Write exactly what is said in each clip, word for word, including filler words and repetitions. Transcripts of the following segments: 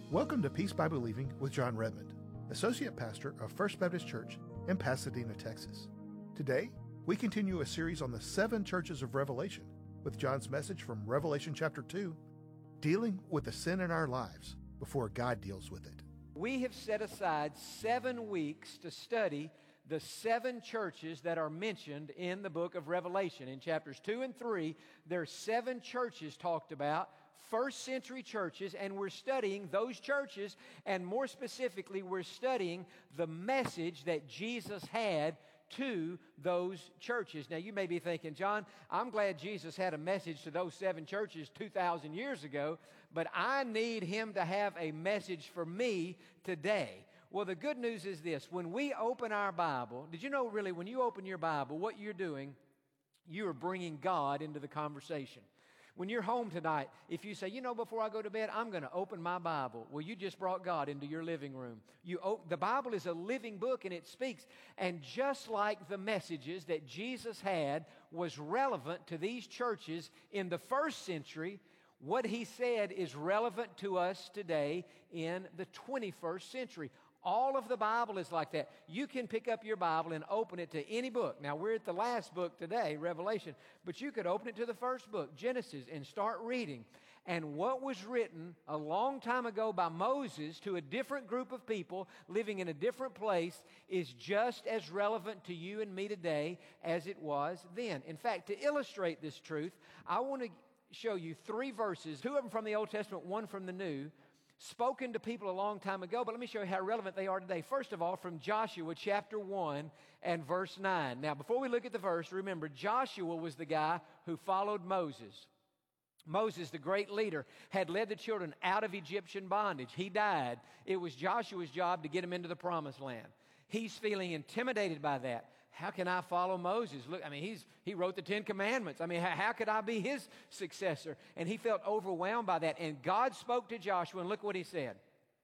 Welcome to Peace by Believing with John Redmond, Associate Pastor of First Baptist Church in Pasadena, Texas. Today, we continue a series on the seven churches of Revelation with John's message from Revelation chapter two, dealing with the sin in our lives before God deals with it. We have set aside seven weeks to study the seven churches that are mentioned in the book of Revelation. In chapters two and three, there are seven churches talked about, first century churches, and we're studying those churches, and more specifically, we're studying the message that Jesus had to those churches. Now, you may be thinking, John, I'm glad Jesus had a message to those seven churches two thousand years ago, but I need him to have a message for me today. Well, the good news is this. When we open our Bible, did you know really when you open your Bible, what you're doing, you are bringing God into the conversation. When you're home tonight, if you say, you know, before I go to bed, I'm going to open my Bible. Well, you just brought God into your living room. You op- the Bible is a living book and it speaks. And just like the messages that Jesus had was relevant to these churches in the first century, what he said is relevant to us today in the twenty-first century. All of the Bible is like that. You can pick up your Bible and open it to any book. Now, we're at the last book today, Revelation, but you could open it to the first book, Genesis, and start reading. And what was written a long time ago by Moses to a different group of people living in a different place is just as relevant to you and me today as it was then. In fact, to illustrate this truth, I want to show you three verses, two of them from the Old Testament, one from the New, spoken to people a long time ago, but let me show you how relevant they are today. First of all, from Joshua chapter one and verse nine. Now, before we look at the verse, remember, Joshua was the guy who followed Moses. Moses, the great leader, had led the children out of Egyptian bondage. He died. It was Joshua's job to get them into the promised land. He's feeling intimidated by that. How can I follow Moses? Look, I mean, he's he wrote the Ten Commandments. I mean, how, how could I be his successor? And he felt overwhelmed by that. And God spoke to Joshua, and look what he said.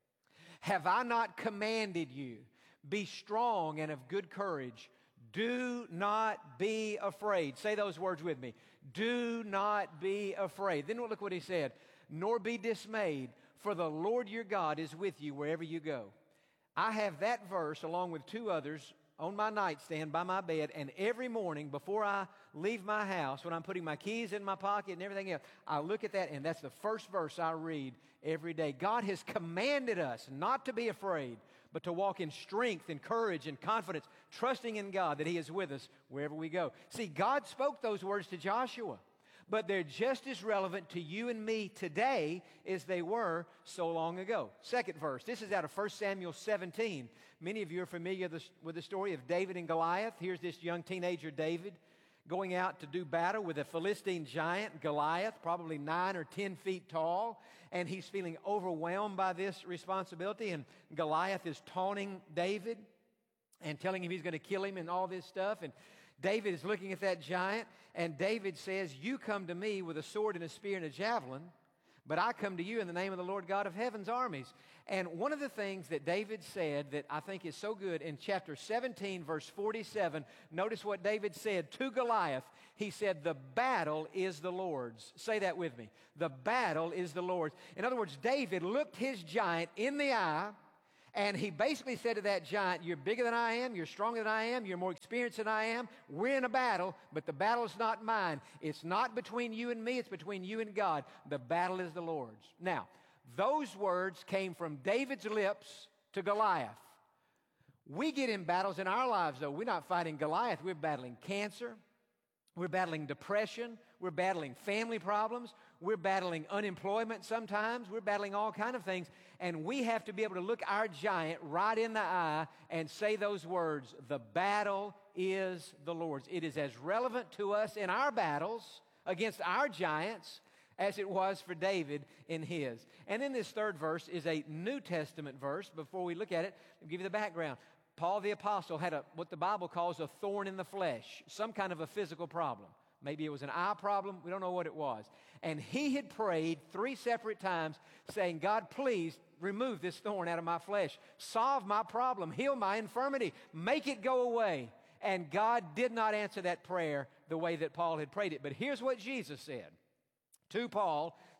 Have I not commanded you? Be strong and of good courage. Do not be afraid. Say those words with me. Do not be afraid. Then look what he said. Nor be dismayed, for the Lord your God is with you wherever you go. I have that verse along with two others on my nightstand by my bed, and every morning before I leave my house, when I'm putting my keys in my pocket and everything else, I look at that, and that's the first verse I read every day. God has commanded us not to be afraid, but to walk in strength and courage and confidence, trusting in God that he is with us wherever we go. See, God spoke those words to Joshua, but they're just as relevant to you and me today as they were so long ago. Second verse, this is out of First Samuel seventeen. Many of you are familiar with the story of David and Goliath. Here's this young teenager, David, going out to do battle with a Philistine giant, Goliath, probably nine or ten feet tall, and he's feeling overwhelmed by this responsibility, and Goliath is taunting David and telling him he's going to kill him and all this stuff, and David is looking at that giant, and David says, you come to me with a sword and a spear and a javelin, but I come to you in the name of the Lord God of heaven's armies. And one of the things that David said that I think is so good in chapter seventeen, verse forty-seven, notice what David said to Goliath. He said, the battle is the Lord's. Say that with me. The battle is the Lord's. In other words, David looked his giant in the eye, and he basically said to that giant, you're bigger than I am, you're stronger than I am, you're more experienced than I am. We're in a battle, but the battle is not mine. It's not between you and me, it's between you and God. The battle is the Lord's. Now, those words came from David's lips to Goliath. We get in battles in our lives, though. We're not fighting Goliath. We're battling cancer. We're battling depression. We're battling family problems. We're battling unemployment sometimes. We're battling all kinds of things. And we have to be able to look our giant right in the eye and say those words, the battle is the Lord's. It is as relevant to us in our battles against our giants as it was for David in his. And then this third verse is a New Testament verse. Before we look at it, I'll give you the background. Paul the Apostle had a what the Bible calls a thorn in the flesh, some kind of a physical problem. Maybe it was an eye problem. We don't know what it was. And he had prayed three separate times saying, God, please remove this thorn out of my flesh. Solve my problem. Heal my infirmity. Make it go away. And God did not answer that prayer the way that Paul had prayed it. But here's what Jesus said to Paul,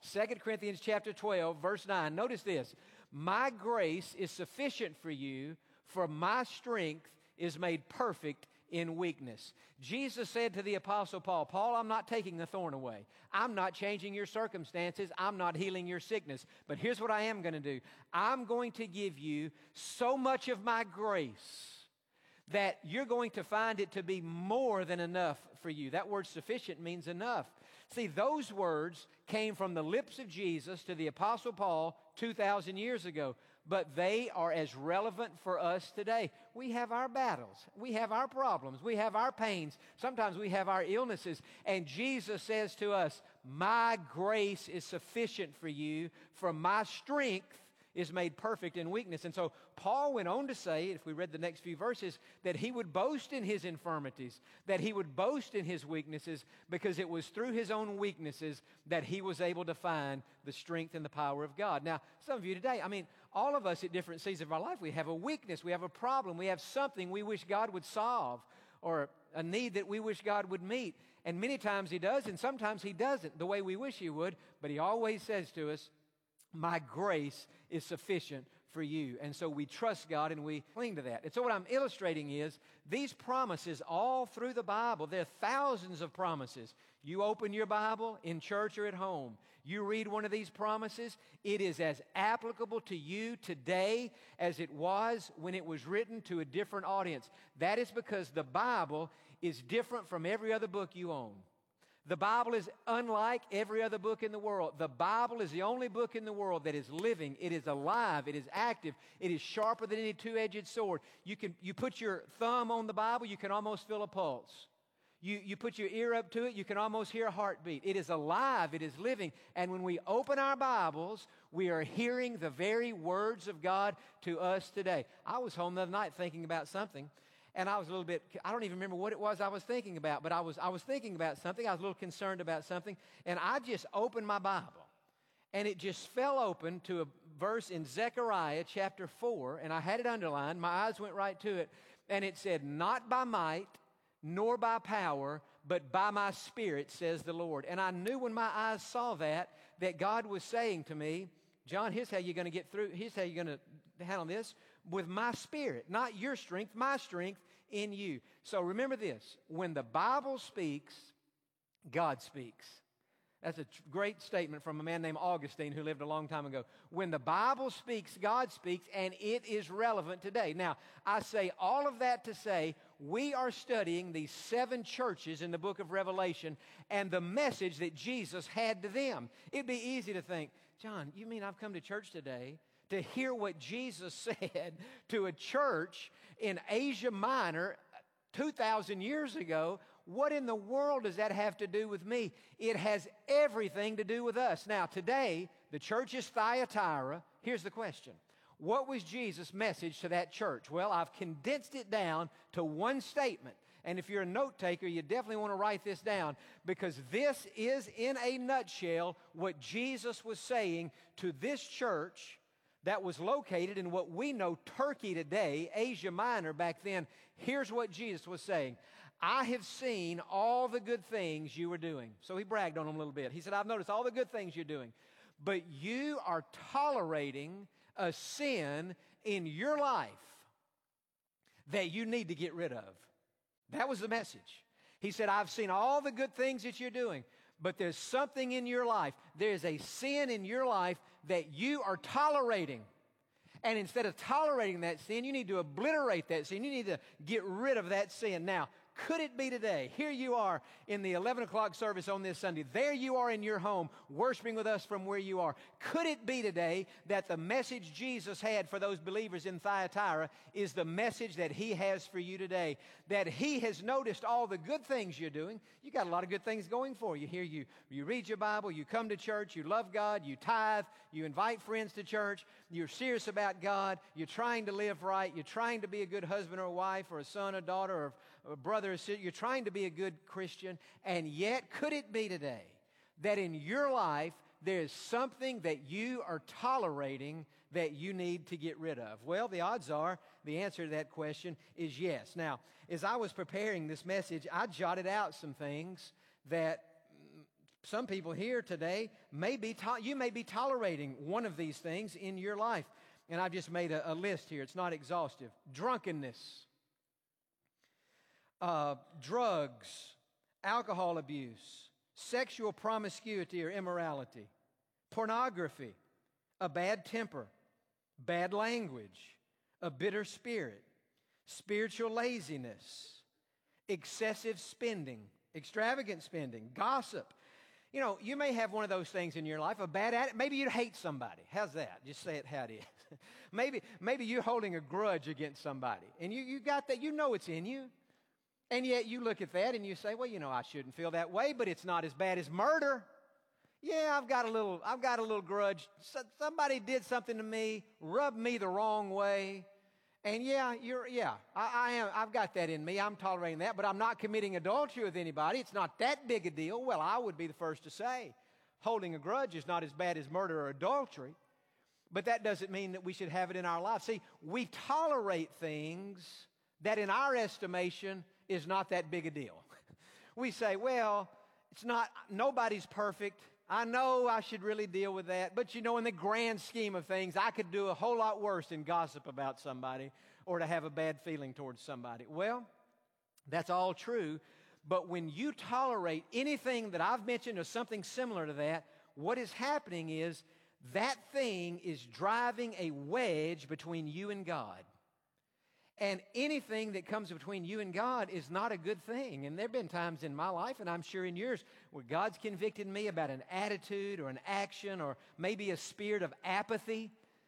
Second Corinthians chapter twelve, verse nine. Notice this. My grace is sufficient for you, for my strength is made perfect in weakness. Jesus said to the Apostle Paul, Paul, I'm not taking the thorn away. I'm not changing your circumstances. I'm not healing your sickness. But here's what I am going to do. I'm going to give you so much of my grace that you're going to find it to be more than enough for you. That word sufficient means enough. See, those words came from the lips of Jesus to the Apostle Paul two thousand years ago, but they are as relevant for us today. We have our battles. We have our problems. We have our pains. Sometimes we have our illnesses. And Jesus says to us, my grace is sufficient for you, for my strength is made perfect in weakness. And so Paul went on to say, if we read the next few verses, that he would boast in his infirmities, that he would boast in his weaknesses, because it was through his own weaknesses that he was able to find the strength and the power of God. Now, some of you today, I mean, all of us at different seasons of our life, we have a weakness, we have a problem, we have something we wish God would solve, or a need that we wish God would meet. And many times he does, and sometimes he doesn't the way we wish he would, but he always says to us, my grace is sufficient for you. And so we trust God and we cling to that. And so what I'm illustrating is these promises all through the Bible. There are thousands of promises. You open your Bible in church or at home. You read one of these promises. It is as applicable to you today as it was when it was written to a different audience. That is because the Bible is different from every other book you own. The Bible is unlike every other book in the world. The Bible is the only book in the world that is living. It is alive. It is active. It is sharper than any two-edged sword. You can you put your thumb on the Bible, you can almost feel a pulse. You, you put your ear up to it, you can almost hear a heartbeat. It is alive. It is living. And when we open our Bibles, we are hearing the very words of God to us today. I was home the other night thinking about something. And I was a little bit, I don't even remember what it was I was thinking about, but I was I was thinking about something. I was a little concerned about something. And I just opened my Bible. And it just fell open to a verse in Zechariah chapter four. And I had it underlined. My eyes went right to it. And it said, not by might, nor by power, but by my Spirit, says the Lord. And I knew when my eyes saw that, that God was saying to me, John, here's how you're going to get through, here's how you're going to handle this. With my Spirit, not your strength, my strength in you. So remember this, when the Bible speaks, God speaks. That's a great statement from a man named Augustine who lived a long time ago. When the Bible speaks, God speaks, and it is relevant today. Now, I say all of that to say we are studying these seven churches in the book of Revelation and the message that Jesus had to them. It'd be easy to think, John, you mean I've come to church today to hear what Jesus said to a church in Asia Minor two thousand years ago? What in the world does that have to do with me? It has everything to do with us. Now, today, the church is Thyatira. Here's the question. What was Jesus' message to that church? Well, I've condensed it down to one statement. And if you're a note taker, you definitely want to write this down, because this is, in a nutshell, what Jesus was saying to this church that was located in what we know Turkey today, Asia Minor back then. Here's what Jesus was saying. I have seen all the good things you were doing. So he bragged on them a little bit. He said, I've noticed all the good things you're doing, but you are tolerating a sin in your life that you need to get rid of. That was the message. He said, I've seen all the good things that you're doing, but there's something in your life. There's a sin in your life that you are tolerating. And instead of tolerating that sin, you need to obliterate that sin. You need to get rid of that sin. Now, could it be today? Here you are in the eleven o'clock service on this Sunday. There you are in your home worshiping with us from where you are. Could it be today that the message Jesus had for those believers in Thyatira is the message that he has for you today? That he has noticed all the good things you're doing. You got a lot of good things going for you. Here you, you read your Bible, you come to church, you love God, you tithe, you invite friends to church, you're serious about God, you're trying to live right, you're trying to be a good husband or a wife or a son or daughter or a brother or sister, you're trying to be a good Christian, and yet could it be today that in your life there's something that you are tolerating that you need to get rid of? Well, the odds are the answer to that question is yes. Now, as I was preparing this message, I jotted out some things that Some people here today may be to- you may be tolerating one of these things in your life. And I've just made a, a list here. It's not exhaustive. Drunkenness, uh, drugs, alcohol abuse, sexual promiscuity or immorality, pornography, a bad temper, bad language, a bitter spirit, spiritual laziness, excessive spending, extravagant spending, gossip. You know, you may have one of those things in your life, a bad attitude. Maybe you hate somebody. How's that? Just say it how it is. maybe, maybe you're holding a grudge against somebody, and you, you got that. You know it's in you. And yet you look at that and you say, well, you know, I shouldn't feel that way, but it's not as bad as murder. Yeah, I've got a little, I've got a little grudge. So, somebody did something to me, rubbed me the wrong way. And yeah, you're, yeah, I, I am, I've got that in me. I'm tolerating that, but I'm not committing adultery with anybody. It's not that big a deal. Well, I would be the first to say holding a grudge is not as bad as murder or adultery, but that doesn't mean that we should have it in our lives. See, we tolerate things that in our estimation is not that big a deal. We say, well, it's not, nobody's perfect. I know I should really deal with that, but you know, in the grand scheme of things, I could do a whole lot worse than gossip about somebody or to have a bad feeling towards somebody. Well, that's all true, but when you tolerate anything that I've mentioned or something similar to that, what is happening is that thing is driving a wedge between you and God. And anything that comes between you and God is not a good thing. And there have been times in my life, and I'm sure in yours, where God's convicted me about an attitude or an action or maybe a spirit of apathy.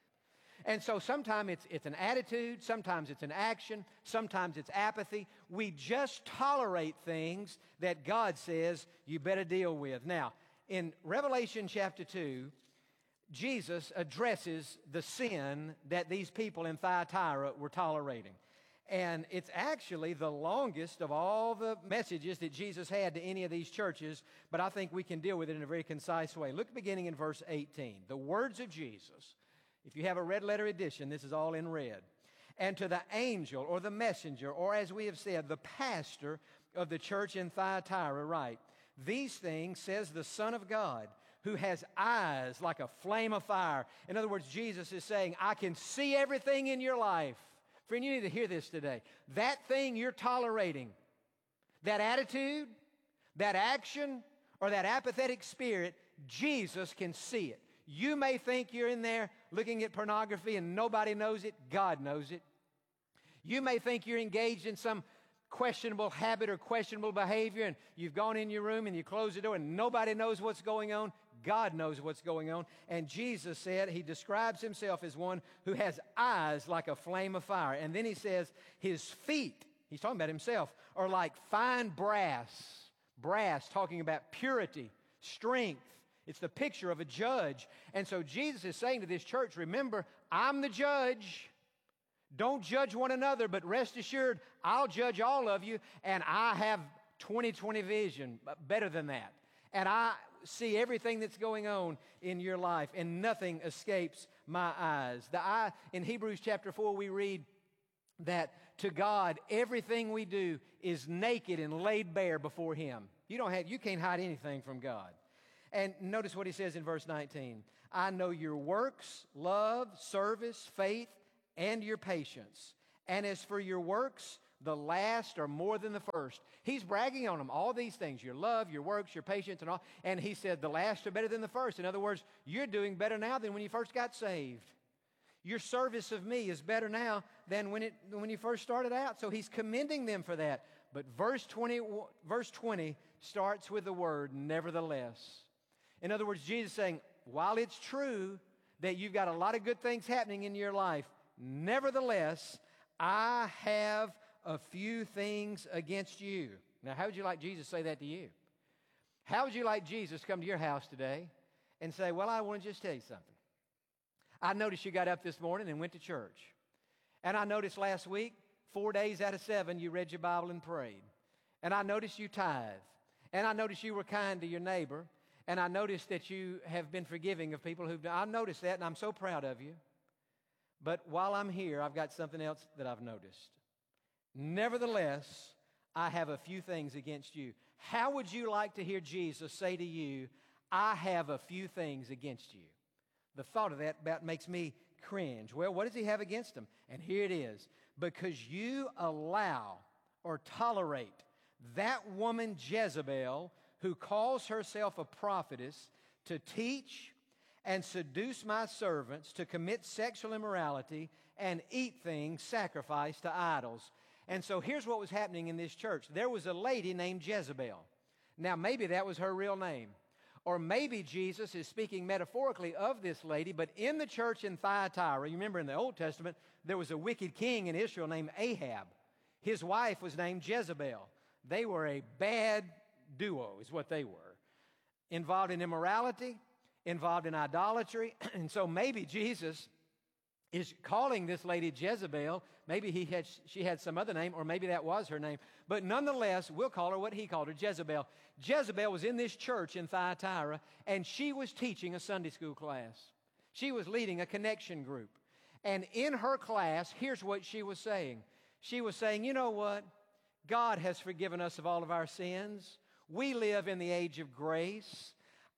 And so sometimes it's, it's an attitude, sometimes it's an action, sometimes it's apathy. We just tolerate things that God says you better deal with. Now, in Revelation chapter two, Jesus addresses the sin that these people in Thyatira were tolerating. And it's actually the longest of all the messages that Jesus had to any of these churches, but I think we can deal with it in a very concise way. Look beginning in verse eighteen. The words of Jesus. If you have a red letter edition, this is all in red. And to the angel or the messenger, or as we have said, the pastor of the church in Thyatira write, these things says the Son of God, who has eyes like a flame of fire. In other words, Jesus is saying, I can see everything in your life. Friend, you need to hear this today. That thing you're tolerating, that attitude, that action, or that apathetic spirit, Jesus can see it. You may think you're in there looking at pornography and nobody knows it. God knows it. You may think you're engaged in some questionable habit or questionable behavior, and you've gone in your room and you close the door and nobody knows what's going on. God knows what's going on. And Jesus said, he describes himself as one who has eyes like a flame of fire. And then he says, his feet, he's talking about himself, are like fine brass. Brass, talking about purity, strength. It's the picture of a judge. And so Jesus is saying to this church, remember, I'm the judge. Don't judge one another, but rest assured, I'll judge all of you, and I have twenty twenty vision, better than that. And I see everything that's going on in your life, and nothing escapes my eyes. The eye, in Hebrews chapter four, we read that to God, everything we do is naked and laid bare before Him. You don't have, you can't hide anything from God. And notice what He says in verse nineteen. I know your works, love, service, faith, and your patience. And as for your works, the last are more than the first. He's bragging on them, all these things, your love, your works, your patience, and all. And he said the last are better than the first. In other words, you're doing better now than when you first got saved. Your service of me is better now than when, it, when you first started out. So he's commending them for that. But verse twenty, verse twenty starts with the word nevertheless. In other words, Jesus is saying, while it's true that you've got a lot of good things happening in your life, nevertheless, I have a few things against you. Now, how would you like Jesus to say that to you? How would you like Jesus to come to your house today and say, well, I want to just tell you something. I noticed you got up this morning and went to church. And I noticed last week, four days out of seven, you read your Bible and prayed. And I noticed you tithe. And I noticed you were kind to your neighbor. And I noticed that you have been forgiving of people who've done. I noticed that, and I'm so proud of you. But while I'm here, I've got something else that I've noticed. Nevertheless, I have a few things against you. How would you like to hear Jesus say to you, I have a few things against you? The thought of that about makes me cringe. Well, what does he have against them? And here it is. Because you allow or tolerate that woman Jezebel, who calls herself a prophetess, to teach and seduce my servants to commit sexual immorality and eat things sacrificed to idols. And so here's what was happening in this church. There was a lady named Jezebel. Now, maybe that was her real name. Or maybe Jesus is speaking metaphorically of this lady, but in the church in Thyatira, you remember in the Old Testament, there was a wicked king in Israel named Ahab. His wife was named Jezebel. They were a bad duo, is what they were. Involved in immorality, involved in idolatry. And so maybe Jesus is calling this lady Jezebel. Maybe he had, she had some other name, or maybe that was her name. But nonetheless, we'll call her what he called her, Jezebel. Jezebel was in this church in Thyatira, and she was teaching a Sunday school class. She was leading a connection group. And in her class, here's what she was saying. She was saying, you know what? God has forgiven us of all of our sins. We live in the age of grace.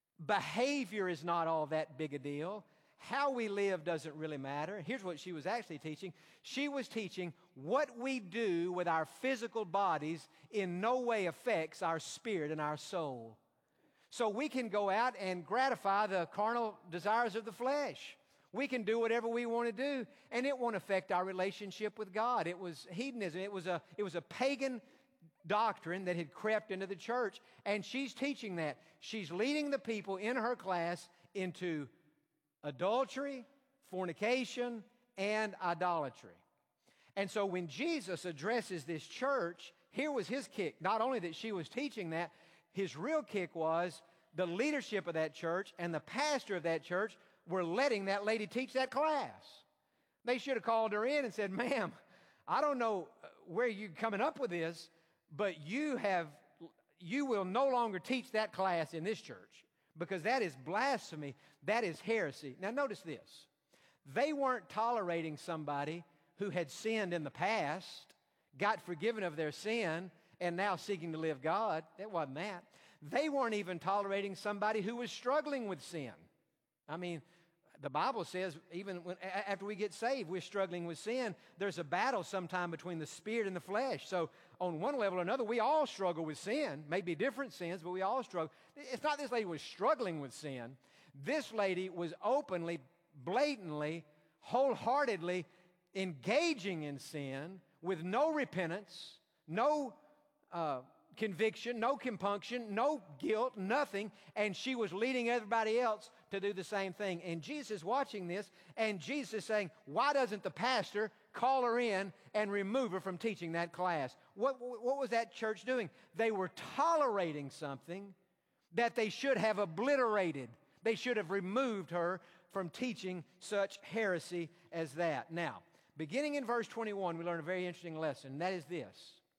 Behavior is not all that big a deal. How we live doesn't really matter. Here's what she was actually teaching. She was teaching what we do with our physical bodies in no way affects our spirit and our soul. So we can go out and gratify the carnal desires of the flesh. We can do whatever we want to do, and it won't affect our relationship with God. It was hedonism. It was a, it was a pagan doctrine that had crept into the church, and she's teaching that. She's leading the people in her class into adultery, fornication, and idolatry. And so when Jesus addresses this church, here was his kick. Not only that she was teaching that, his real kick was the leadership of that church and the pastor of that church were letting that lady teach that class. They should have called her in and said, ma'am, I don't know where you're coming up with this, but you have, you will no longer teach that class in this church because that is blasphemy. That is heresy. Now notice this. They weren't tolerating somebody who had sinned in the past, got forgiven of their sin, and now seeking to live God. That wasn't that. They weren't even tolerating somebody who was struggling with sin. I mean, the Bible says even when, after we get saved, we're struggling with sin. There's a battle sometime between the spirit and the flesh. So on one level or another, we all struggle with sin. Maybe different sins, but we all struggle. It's not this lady was struggling with sin. This lady was openly, blatantly, wholeheartedly engaging in sin with no repentance, no uh, conviction, no compunction, no guilt, nothing, and she was leading everybody else to do the same thing. And Jesus is watching this, and Jesus is saying, why doesn't the pastor call her in and remove her from teaching that class? What, what was that church doing? They were tolerating something that they should have obliterated. They should have removed her from teaching such heresy as that. Now, beginning in verse twenty-one, we learn a very interesting lesson, and that is this.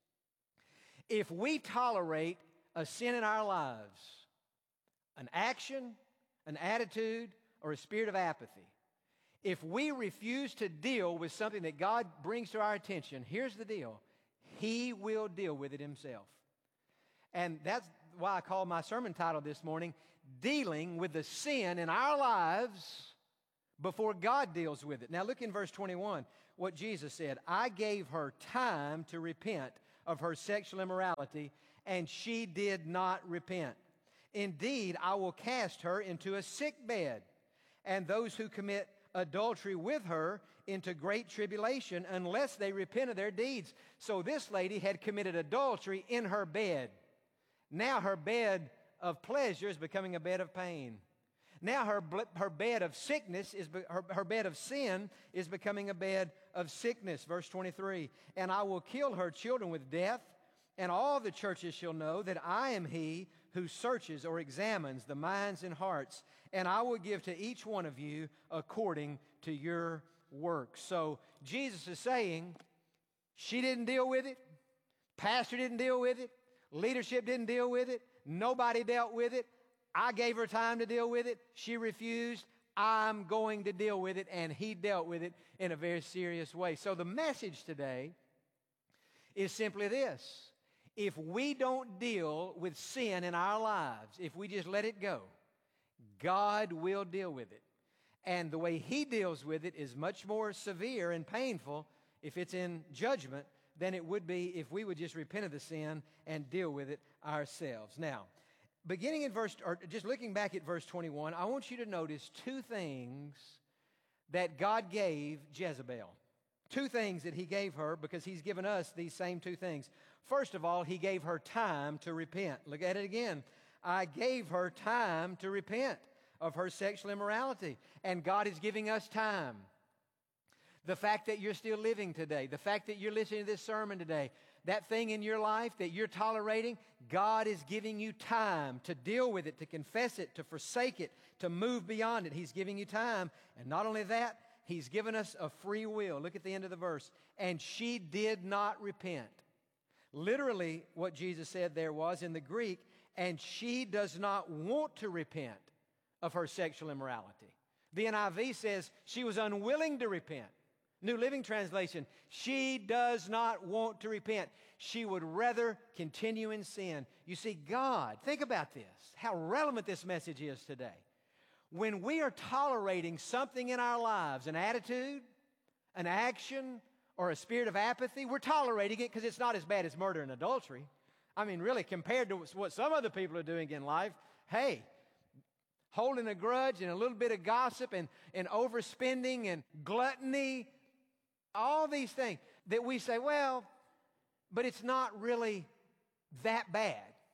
If we tolerate a sin in our lives, an action, an attitude, or a spirit of apathy, if we refuse to deal with something that God brings to our attention, here's the deal. He will deal with it himself. And that's why I called my sermon title this morning, Dealing with the Sin in Our Lives Before God Deals with It. Now look in verse twenty-one, what Jesus said. I gave her time to repent of her sexual immorality, and she did not repent. Indeed, I will cast her into a sick bed, and those who commit adultery with her into great tribulation, unless they repent of their deeds. So this lady had committed adultery in her bed. Now her bed of pleasure is becoming a bed of pain. Now her, her bed of sickness, is her, her bed of sin is becoming a bed of sickness. Verse twenty-three, and I will kill her children with death, and all the churches shall know that I am he who searches or examines the minds and hearts, and I will give to each one of you according to your works. So Jesus is saying, she didn't deal with it, pastor didn't deal with it, leadership didn't deal with it, nobody dealt with it. I gave her time to deal with it. She refused. I'm going to deal with it. And he dealt with it in a very serious way. So the message today is simply this. if we don't deal with sin in our lives, if we just let it go, God will deal with it. And the way He deals with it is much more severe and painful if it's in judgment than it would be if we would just repent of the sin and deal with it ourselves. Now, beginning in verse, or just looking back at verse twenty-one, I want you to notice two things that God gave Jezebel. Two things that He gave her, because He's given us these same two things. First of all, He gave her time to repent. Look at it again. I gave her time to repent of her sexual immorality. And God is giving us time. The fact that you're still living today, the fact that you're listening to this sermon today, that thing in your life that you're tolerating, God is giving you time to deal with it, to confess it, to forsake it, to move beyond it. He's giving you time. And not only that, He's given us a free will. Look at the end of the verse. And she did not repent. Literally, what Jesus said there was in the Greek, and she does not want to repent of her sexual immorality. The N I V says she was unwilling to repent. New Living Translation, she does not want to repent. She would rather continue in sin. You see, God, think about this, how relevant this message is today. When we are tolerating something in our lives, an attitude, an action, or a spirit of apathy, we're tolerating it because it's not as bad as murder and adultery. I mean, really, compared to what some other people are doing in life, hey, holding a grudge and a little bit of gossip and, and overspending and gluttony, all these things that we say, well, but it's not really that bad.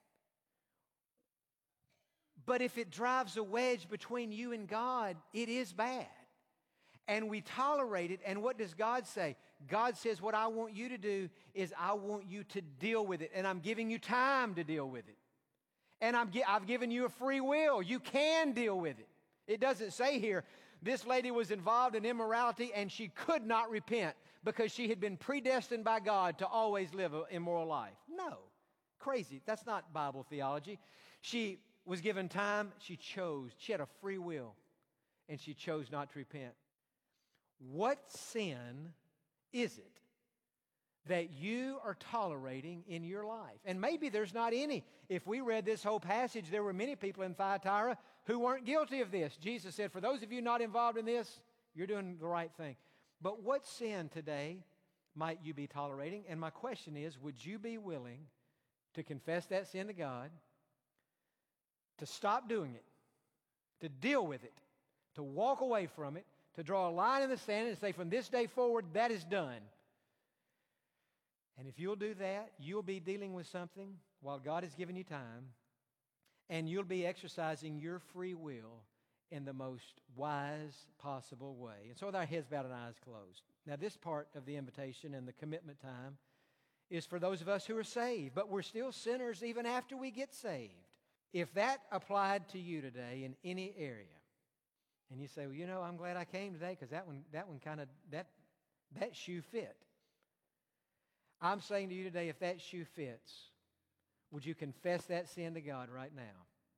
But if it drives a wedge between you and God, it is bad. And we tolerate it, and what does God say? God says, what I want you to do is I want you to deal with it, and I'm giving you time to deal with it. And I'm, I've given you a free will. You can deal with it. It doesn't say here, this lady was involved in immorality and she could not repent because she had been predestined by God to always live an immoral life. No. Crazy. That's not Bible theology. She was given time. She chose. She had a free will, and she chose not to repent. What sin is it that you are tolerating in your life? And maybe there's not any. If we read this whole passage, there were many people in Thyatira who weren't guilty of this. Jesus said, for those of you not involved in this, you're doing the right thing. But what sin today might you be tolerating? And my question is, would you be willing to confess that sin to God, to stop doing it, to deal with it, to walk away from it, to draw a line in the sand and say, from this day forward, that is done? And if you'll do that, you'll be dealing with something while God has given you time, and you'll be exercising your free will in the most wise possible way. And so with our heads bowed and eyes closed. Now, this part of the invitation and the commitment time is for those of us who are saved, but we're still sinners even after we get saved. If that applied to you today in any area, and you say, well, you know, I'm glad I came today because that one, that one kind of, that, that shoe fit. I'm saying to you today, if that shoe fits, would you confess that sin to God right now?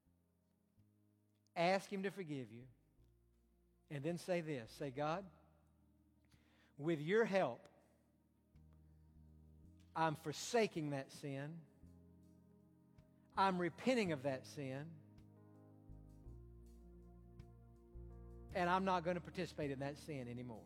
Ask Him to forgive you. And then say this, say, God, with your help, I'm forsaking that sin. I'm repenting of that sin. And I'm not going to participate in that sin anymore.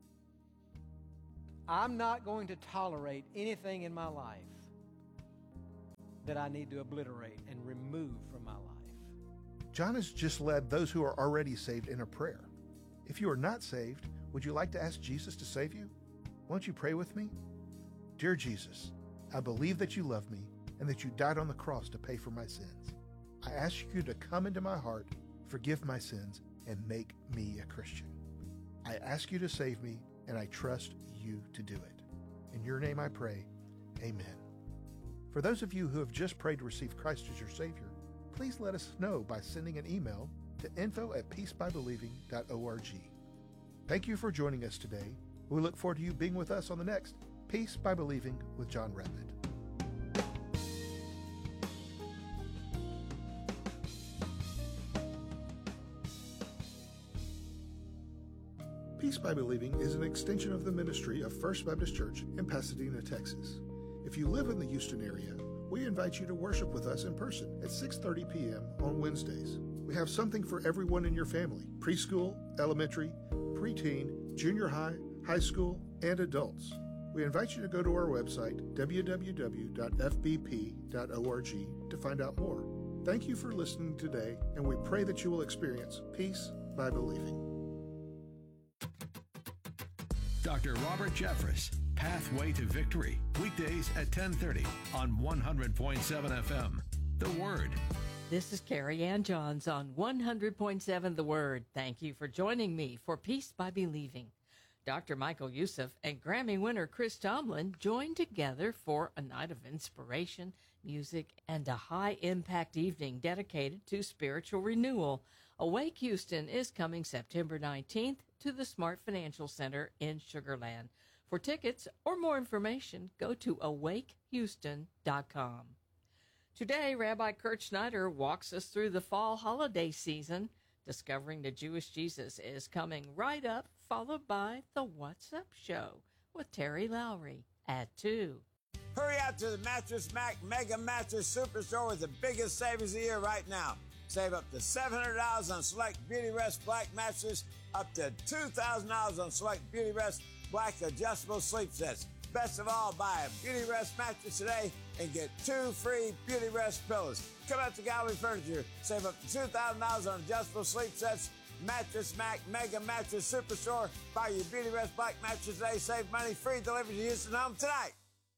I'm not going to tolerate anything in my life that I need to obliterate and remove from my life. John has just led those who are already saved in a prayer. If you are not saved, would you like to ask Jesus to save you? Won't you pray with me? Dear Jesus, I believe that you love me and that you died on the cross to pay for my sins. I ask you to come into my heart, forgive my sins, and make me a Christian. I ask you to save me, and I trust you to do it. In your name I pray, amen. For those of you who have just prayed to receive Christ as your Savior, please let us know by sending an email to info at peacebybelieving dot org. Thank you for joining us today. We look forward to you being with us on the next Peace by Believing with John Redmond. Peace by Believing is an extension of the ministry of First Baptist Church in Pasadena, Texas. If you live in the Houston area we invite you to worship with us in person at six thirty p.m. on Wednesdays. We have something for everyone in your family: preschool, elementary, preteen, junior high, high school, and adults. We invite you to go to our website, w w w dot f b p dot org, to find out more. Thank you for listening today, and we pray that you will experience peace by believing. Doctor Robert Jeffress, Pathway to Victory, weekdays at ten thirty on one hundred point seven F M. The Word. This is Carrie Ann Johns on one hundred point seven The Word. Thank you for joining me for Peace by Believing. Doctor Michael Youssef and Grammy winner Chris Tomlin joined together for a night of inspiration, music, and a high-impact evening dedicated to spiritual renewal. Awake Houston is coming September nineteenth to the Smart Financial Center in Sugar Land. For tickets or more information, go to awake houston dot com. Today, Rabbi Kurt Schneider walks us through the fall holiday season. Discovering the Jewish Jesus is coming right up, followed by the What's Up Show with Terry Lowry at two. Hurry out to the Mattress Mac Mega Mattress Superstore with the biggest savings of the year right now. Save up to seven hundred dollars on select Beauty Rest Black mattresses, up to two thousand dollars on select Beauty Rest Black adjustable sleep sets. Best of all, buy a Beauty Rest mattress today and get two free Beauty Rest pillows. Come out to Gallery Furniture. Save up to two thousand dollars on adjustable sleep sets. Mattress Mac Mega Mattress Superstore. Buy your Beauty Rest Black mattress today. Save money. Free delivery to Houston home tonight.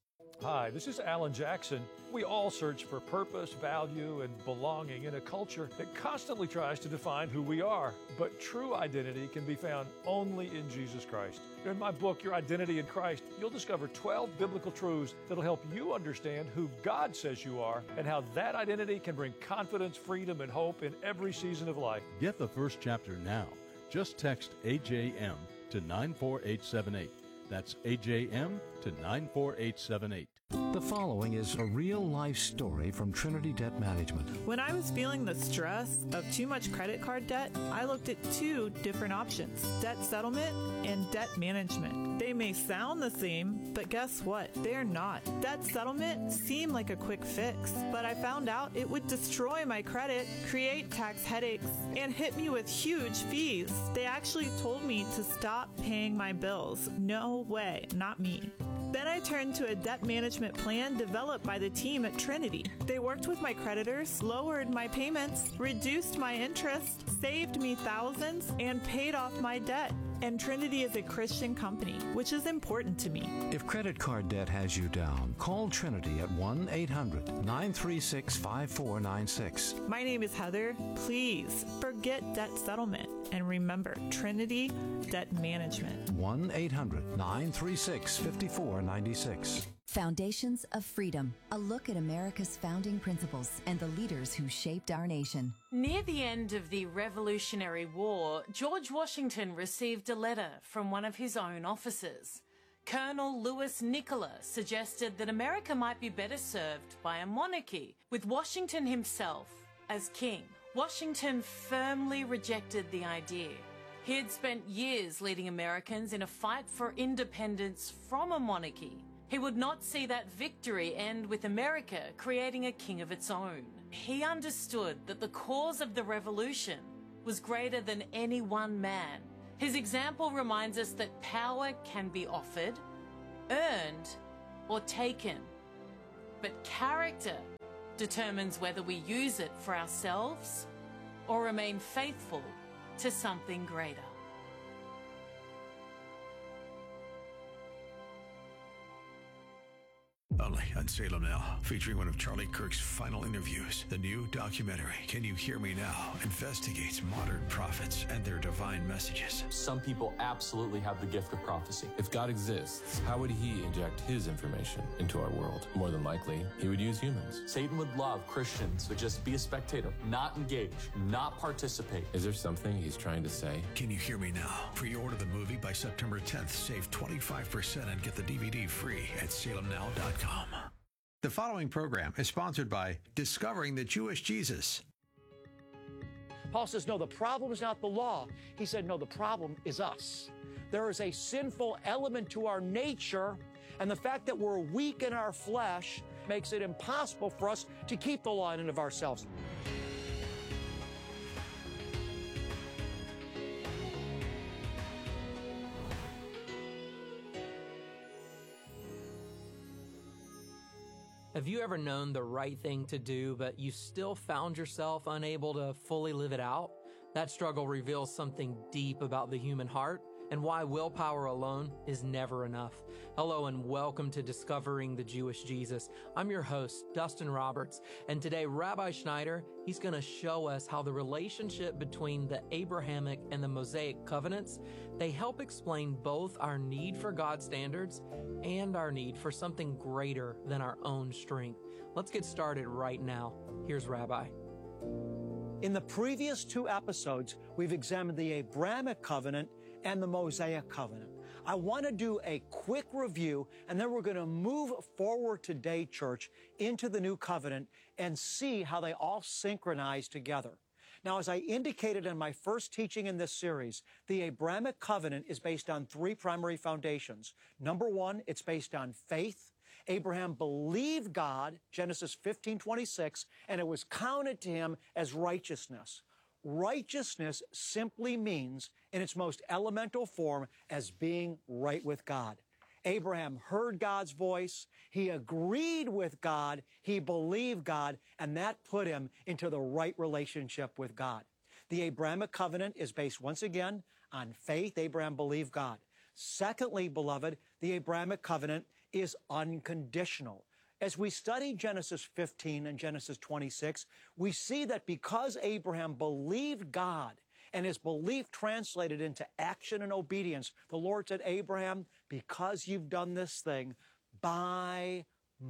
Hi, this is Alan Jackson. We all search for purpose, value, and belonging in a culture that constantly tries to define who we are. But true identity can be found only in Jesus Christ. In my book, Your Identity in Christ, you'll discover twelve biblical truths that'll help you understand who God says you are and how that identity can bring confidence, freedom, and hope in every season of life. Get the first chapter now. Just text A J M to nine four eight seven eight. That's A J M to nine four eight seven eight. The following is a real-life story from Trinity Debt Management. When I was feeling the stress of too much credit card debt, I looked at two different options: debt settlement and debt management. They may sound the same, but guess what? They're not. Debt settlement seemed like a quick fix, but I found out it would destroy my credit, create tax headaches, and hit me with huge fees. They actually told me to stop paying my bills. No way, not me. Then I turned to a debt management plan developed by the team at Trinity. They worked with my creditors, lowered my payments, reduced my interest, saved me thousands, and paid off my debt. And Trinity is a Christian company, which is important to me. If credit card debt has you down, call Trinity at one eight hundred nine three six five four nine six. My name is Heather. Please forget debt settlement and remember Trinity Debt Management. one eight hundred nine three six five four nine six. Foundations of Freedom, a look at America's founding principles and the leaders who shaped our nation. Near the end of the Revolutionary War, George Washington received a letter from one of his own officers. Colonel Louis Nicola suggested that America might be better served by a monarchy, with Washington himself as king. Washington firmly rejected the idea. He had spent years leading Americans in a fight for independence from a monarchy. He would not see that victory end with America creating a king of its own. He understood that the cause of the revolution was greater than any one man. His example reminds us that power can be offered, earned, or taken. But character determines whether we use it for ourselves or remain faithful to something greater. Only on Salem Now, featuring one of Charlie Kirk's final interviews. The new documentary, Can You Hear Me Now?, investigates modern prophets and their divine messages. Some people absolutely have the gift of prophecy. If God exists, how would he inject his information into our world? More than likely, he would use humans. Satan would love Christians to just be a spectator, not engage, not participate. Is there something he's trying to say? Can You Hear Me Now? Pre-order the movie by September tenth. Save twenty-five percent and get the D V D free at salem now dot com. The following program is sponsored by Discovering the Jewish Jesus. Paul says, no, the problem is not the law. He said, no, the problem is us. There is a sinful element to our nature, and the fact that we're weak in our flesh makes it impossible for us to keep the law in and of ourselves. Have you ever known the right thing to do, but you still found yourself unable to fully live it out? That struggle reveals something deep about the human heart and why willpower alone is never enough. Hello and welcome to Discovering the Jewish Jesus. I'm your host, Dustin Roberts, and today Rabbi Schneider, he's going to show us how the relationship between the Abrahamic and the Mosaic covenants, they help explain both our need for God's standards and our need for something greater than our own strength. Let's get started right now. Here's Rabbi. In the previous two episodes, we've examined the Abrahamic covenant and the Mosaic covenant. I want to do a quick review, and then we're going to move forward today, church, into the new covenant and see how they all synchronize together. Now, as I indicated in my first teaching in this series, the Abrahamic covenant is based on three primary foundations. Number one, it's based on faith. Abraham believed God, Genesis fifteen twenty-six, and it was counted to him as righteousness. Righteousness simply means, in its most elemental form, as being right with God. Abraham heard God's voice, he agreed with God, he believed God, and that put him into the right relationship with God. The Abrahamic covenant is based, once again, on faith. Abraham believed God. Secondly, beloved, the Abrahamic covenant is unconditional. As we study Genesis fifteen and Genesis twenty-six, we see that because Abraham believed God and his belief translated into action and obedience, the Lord said, Abraham, because you've done this thing, by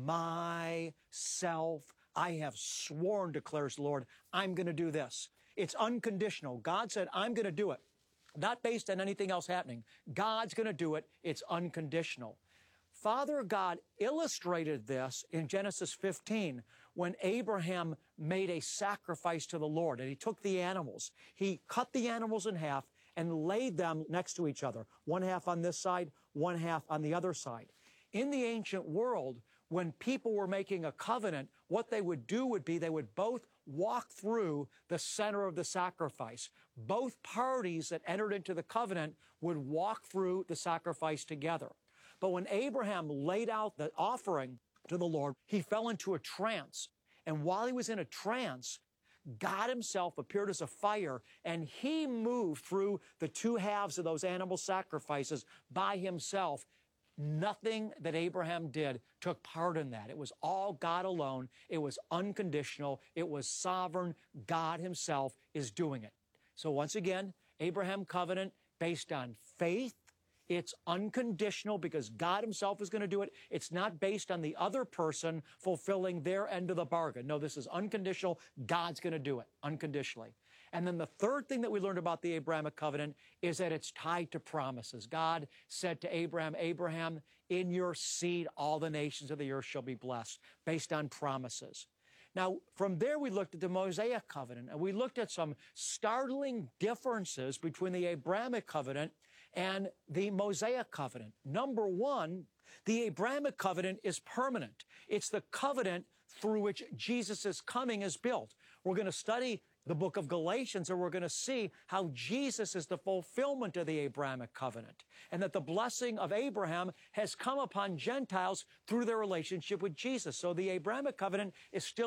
myself, I have sworn, declares the Lord, I'm going to do this. It's unconditional. God said, I'm going to do it. Not based on anything else happening. God's going to do it. It's unconditional. Father God illustrated this in Genesis fifteen when Abraham made a sacrifice to the Lord, and he took the animals. He cut the animals in half and laid them next to each other, one half on this side, one half on the other side. In the ancient world, when people were making a covenant, what they would do would be they would both walk through the center of the sacrifice. Both parties that entered into the covenant would walk through the sacrifice together. But when Abraham laid out the offering to the Lord, he fell into a trance. And while he was in a trance, God himself appeared as a fire, and he moved through the two halves of those animal sacrifices by himself. Nothing that Abraham did took part in that. It was all God alone. It was unconditional. It was sovereign. God himself is doing it. So once again, Abraham covenant based on faith. It's unconditional because God himself is going to do it. It's not based on the other person fulfilling their end of the bargain. No, this is unconditional. God's going to do it unconditionally. And then the third thing that we learned about the Abrahamic covenant is that it's tied to promises. God said to Abraham, Abraham, in your seed all the nations of the earth shall be blessed, based on promises. Now, from there we looked at the Mosaic covenant, and we looked at some startling differences between the Abrahamic covenant and the Mosaic covenant. Number one, the Abrahamic covenant is permanent. It's the covenant through which Jesus' coming is built. We're going to study the book of Galatians, and we're going to see how Jesus is the fulfillment of the Abrahamic covenant, and that the blessing of Abraham has come upon Gentiles through their relationship with Jesus. So the Abrahamic covenant is still